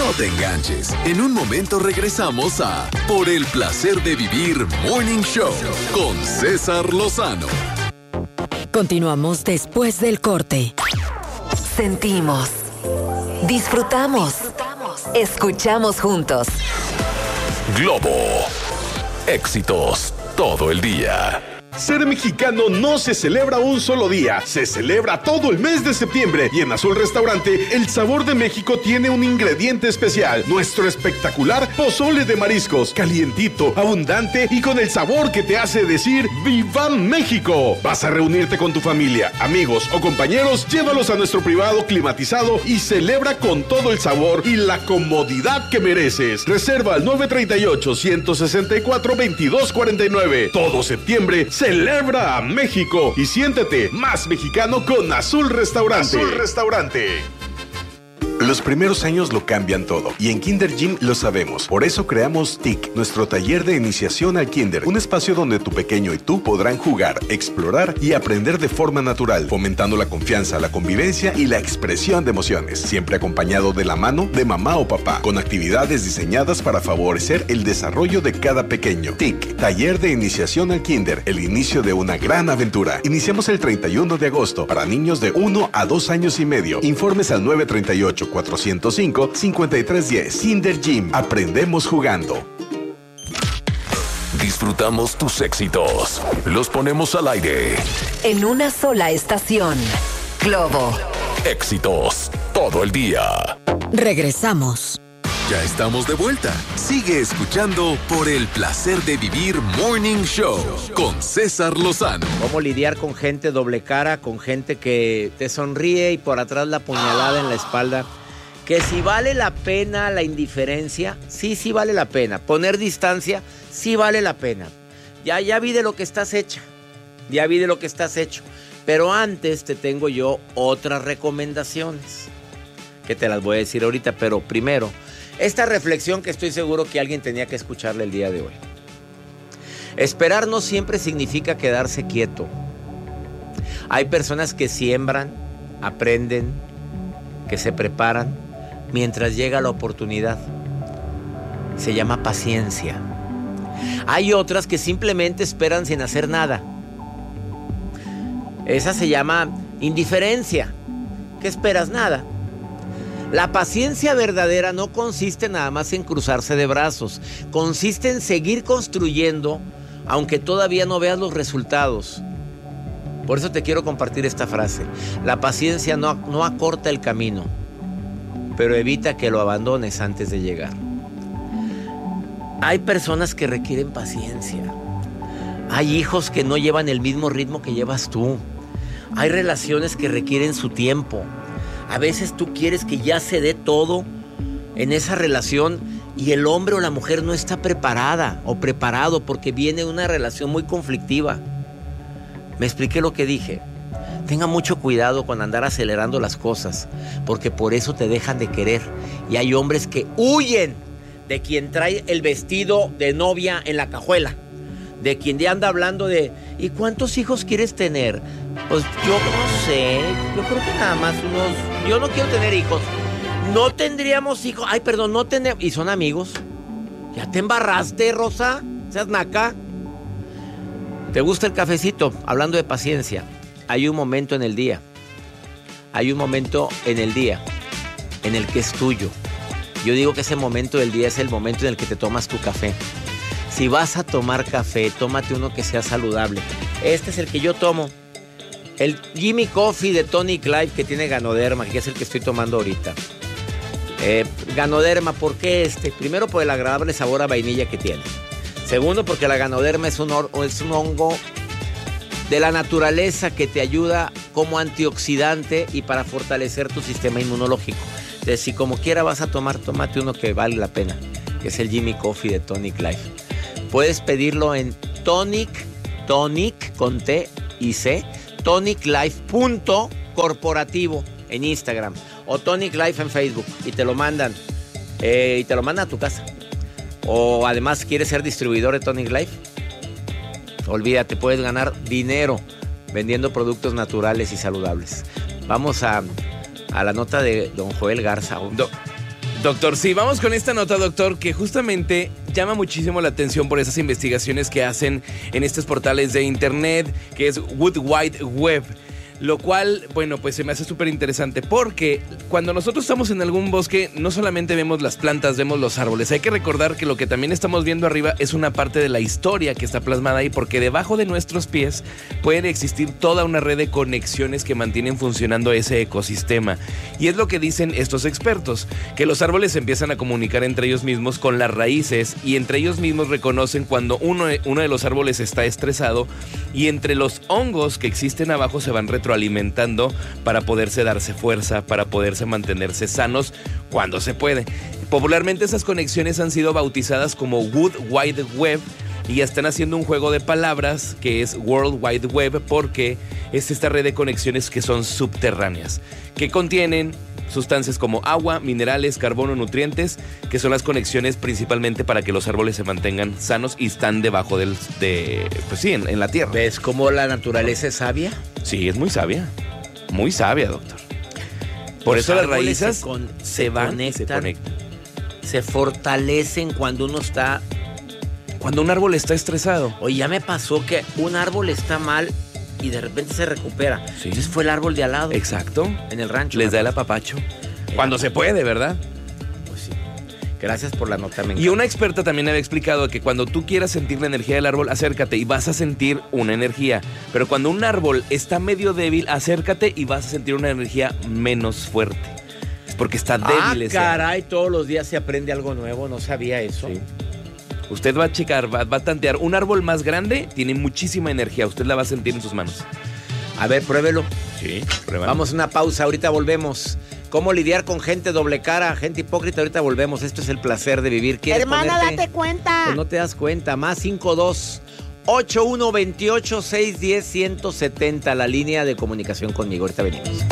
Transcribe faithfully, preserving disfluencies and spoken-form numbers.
No te enganches. En un momento regresamos a Por el placer de vivir Morning Show con César Lozano. Continuamos después del corte. Sentimos, disfrutamos, escuchamos juntos. Globo. Éxitos todo el día. Ser mexicano no se celebra un solo día, se celebra todo el mes de septiembre. Y en Azul Restaurante, el sabor de México tiene un ingrediente especial: nuestro espectacular pozole de mariscos, calientito, abundante y con el sabor que te hace decir ¡Viva México! Vas a reunirte con tu familia, amigos o compañeros, llévalos a nuestro privado climatizado y celebra con todo el sabor y la comodidad que mereces. Reserva al nueve tres ocho, uno seis cuatro, veintidós cuarenta y nueve. Todo septiembre, celebra a México y siéntete más mexicano con Azul Restaurante. Azul Restaurante. Los primeros años lo cambian todo y en Kinder Gym lo sabemos. Por eso creamos T I C, nuestro taller de iniciación al Kinder, un espacio donde tu pequeño y tú podrán jugar, explorar y aprender de forma natural, fomentando la confianza, la convivencia y la expresión de emociones, siempre acompañado de la mano de mamá o papá, con actividades diseñadas para favorecer el desarrollo de cada pequeño. T I C, taller de iniciación al Kinder, el inicio de una gran aventura. Iniciamos el treinta y uno de agosto para niños de uno a dos años y medio. Informes al nueve tres ocho, cuatrocientos cinco, cincuenta y tres diez. Kinder Gym. Aprendemos jugando. Disfrutamos tus éxitos. Los ponemos al aire. En una sola estación. Globo. Éxitos todo el día. Regresamos. Ya estamos de vuelta. Sigue escuchando Por el placer de vivir Morning Show con César Lozano. Cómo lidiar con gente doble cara, con gente que te sonríe y por atrás la puñalada en la espalda. Que si vale la pena la indiferencia, sí, sí vale la pena. Poner distancia, sí vale la pena. Ya, ya vi de lo que estás hecha. Ya vi de lo que estás hecho. Pero antes te tengo yo otras recomendaciones, que te las voy a decir ahorita. Pero primero, esta reflexión que estoy seguro que alguien tenía que escucharle el día de hoy. Esperar no siempre significa quedarse quieto. Hay personas que siembran, aprenden, que se preparan mientras llega la oportunidad. Se llama paciencia. Hay otras que simplemente esperan sin hacer nada. Esa se llama indiferencia. ¿Qué esperas? Nada. La paciencia verdadera no consiste nada más en cruzarse de brazos. Consiste en seguir construyendo aunque todavía no veas los resultados. Por eso te quiero compartir esta frase. La paciencia no, no acorta el camino, pero evita que lo abandones antes de llegar. Hay personas que requieren paciencia. Hay hijos que no llevan el mismo ritmo que llevas tú. Hay relaciones que requieren su tiempo. A veces tú quieres que ya se dé todo en esa relación y el hombre o la mujer no está preparada o preparado porque viene una relación muy conflictiva. ¿Me expliqué lo que dije? Tenga mucho cuidado con andar acelerando las cosas, porque por eso te dejan de querer. Y hay hombres que huyen de quien trae el vestido de novia en la cajuela, de quien ya anda hablando de ¿y cuántos hijos quieres tener? Pues yo no sé, yo creo que nada más unos. Yo no quiero tener hijos. No tendríamos hijos. Ay, perdón, no tenemos. Y son amigos. ¿Ya te embarraste, Rosa? ¿Seas naca? ¿Te gusta el cafecito? Hablando de paciencia, hay un momento en el día. Hay un momento en el día en el que es tuyo. Yo digo que ese momento del día es el momento en el que te tomas tu café. Si vas a tomar café, tómate uno que sea saludable. Este es el que yo tomo. El Jimmy Coffee de Tonic Life, que tiene Ganoderma, que es el que estoy tomando ahorita. Eh, Ganoderma, ¿por qué este? Primero, por el agradable sabor a vainilla que tiene. Segundo, porque la Ganoderma es un, or, es un hongo de la naturaleza que te ayuda como antioxidante y para fortalecer tu sistema inmunológico. Entonces, si como quiera vas a tomar, tómate uno que vale la pena, que es el Jimmy Coffee de Tonic Life. Puedes pedirlo en Tonic, Tonic con T y C, tonic life punto corporativo en Instagram o Tonic Life en Facebook y te lo mandan eh, y te lo mandan a tu casa. O además quieres ser distribuidor de Tonic Life, olvídate, puedes ganar dinero vendiendo productos naturales y saludables. Vamos a, a la nota de don Joel Garza. Do, Doctor, sí, vamos con esta nota, doctor, que justamente llama muchísimo la atención por esas investigaciones que hacen en estos portales de internet, que es World Wide Web. Lo cual, bueno, pues se me hace súper interesante porque cuando nosotros estamos en algún bosque, no solamente vemos las plantas, vemos los árboles. Hay que recordar que lo que también estamos viendo arriba es una parte de la historia que está plasmada ahí, porque debajo de nuestros pies puede existir toda una red de conexiones que mantienen funcionando ese ecosistema. Y es lo que dicen estos expertos, que los árboles empiezan a comunicar entre ellos mismos con las raíces y entre ellos mismos reconocen cuando uno, uno de los árboles está estresado, y entre los hongos que existen abajo se van retroalimentando para poderse darse fuerza, para poderse mantenerse sanos cuando se puede. Popularmente esas conexiones han sido bautizadas como World Wide Web y ya están haciendo un juego de palabras que es World Wide Web porque es esta red de conexiones que son subterráneas, que contienen sustancias como agua, minerales, carbono, nutrientes, que son las conexiones principalmente para que los árboles se mantengan sanos y están debajo del, de, pues sí, en, en la tierra. ¿Ves cómo la naturaleza es sabia? Sí, es muy sabia, muy sabia, doctor. Por Los eso las árboles raíces se, con, se, se van conectan, y se conectan. Se fortalecen cuando uno está... Cuando un árbol está estresado. Oye, ya me pasó que un árbol está mal y de repente se recupera. Sí. Entonces fue el árbol de al lado. Exacto. En el rancho. Les da el apapacho. Cuando se puede, ¿verdad? Pues sí. Gracias por la nota. Me y una experta también había explicado que cuando tú quieras sentir la energía del árbol, acércate y vas a sentir una energía. Pero cuando un árbol está medio débil, acércate y vas a sentir una energía menos fuerte. Es porque está débil ah, ese caray, árbol. todos los días se aprende algo nuevo. No sabía eso. Sí. Usted va a checar, va, va a tantear. Un árbol más grande tiene muchísima energía. Usted la va a sentir en sus manos. A ver, pruébelo. Sí, pruébalo. Vamos a una pausa, ahorita volvemos. ¿Cómo lidiar con gente doble cara, gente hipócrita? Ahorita volvemos. Esto es el placer de vivir. Hermana, ponerte? date cuenta. Pues no te das cuenta. Más cinco dos ocho uno dos ocho seis uno cero uno siete cero, la línea de comunicación conmigo. Ahorita venimos.